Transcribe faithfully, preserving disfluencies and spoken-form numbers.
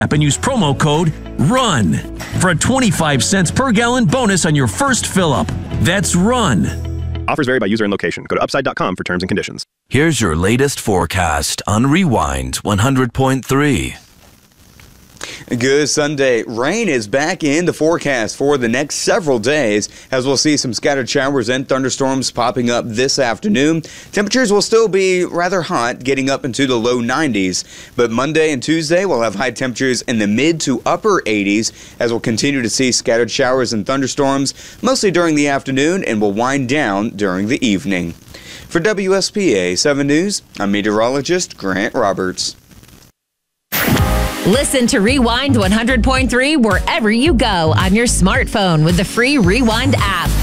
app and use promo code RUN for a twenty-five cents per gallon bonus on your first fill-up. That's RUN. Offers vary by user and location. Go to upside dot com for terms and conditions. Here's your latest forecast on Rewind one hundred point three. Good Sunday. Rain is back in the forecast for the next several days, as we'll see some scattered showers and thunderstorms popping up this afternoon. Temperatures will still be rather hot, getting up into the low nineties, but Monday and Tuesday we'll have high temperatures in the mid to upper eighties, as we'll continue to see scattered showers and thunderstorms, mostly during the afternoon, and will wind down during the evening. For W S P A seven News, I'm meteorologist Grant Roberts. Listen to Rewind one hundred point three wherever you go on your smartphone with the free Rewind app.